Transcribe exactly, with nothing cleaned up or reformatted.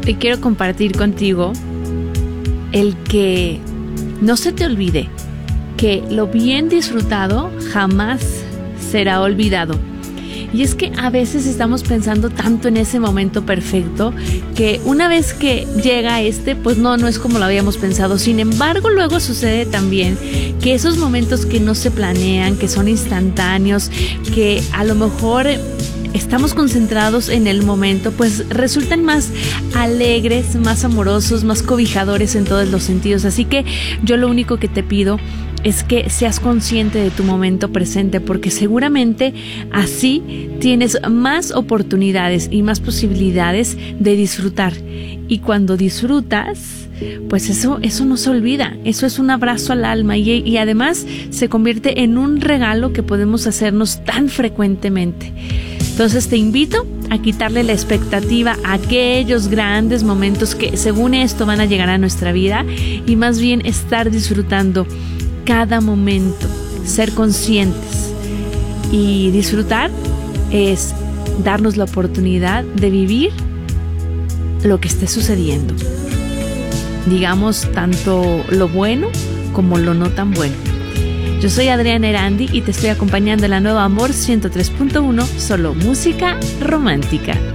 hoy quiero compartir contigo el que no se te olvide que lo bien disfrutado jamás será olvidado. Y es que a veces estamos pensando tanto en ese momento perfecto que una vez que llega este, pues no, no es como lo habíamos pensado. Sin embargo, luego sucede también que esos momentos que no se planean, que son instantáneos, que a lo mejor estamos concentrados en el momento, pues resultan más alegres, más amorosos, más cobijadores en todos los sentidos. Así que yo lo único que te pido es que seas consciente de tu momento presente, porque seguramente así tienes más oportunidades y más posibilidades de disfrutar. Y cuando disfrutas, pues eso, eso no se olvida, eso es un abrazo al alma y, y además se convierte en un regalo que podemos hacernos tan frecuentemente. Entonces te invito a quitarle la expectativa a aquellos grandes momentos que según esto van a llegar a nuestra vida y más bien estar disfrutando cada momento, ser conscientes. Y disfrutar es darnos la oportunidad de vivir lo que esté sucediendo. Digamos, tanto lo bueno como lo no tan bueno. Yo soy Adriana Erandi y te estoy acompañando en la nueva Amor ciento tres punto uno, solo música romántica.